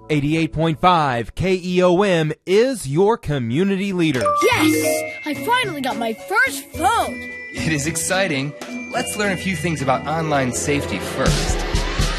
88.5 KEOM is your community leader. Yes! I finally got my first phone! It is exciting. Let's learn a few things about online safety first.